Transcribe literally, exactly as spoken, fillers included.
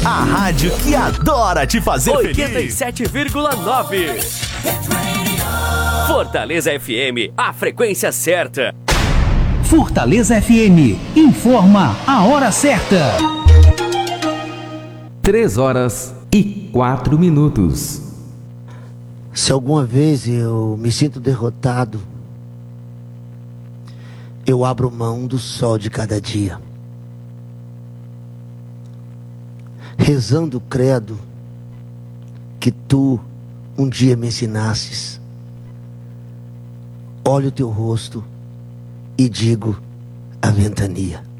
A rádio que adora te fazer oitenta e feliz. sete vírgula nove. Fortaleza F M, a frequência certa. Fortaleza F M, informa a hora certa. Três horas e quatro minutos. Se alguma vez eu me sinto derrotado, eu abro mão do sol de cada dia, rezando o credo que tu um dia me ensinasses. Olho o teu rosto e digo a ventania.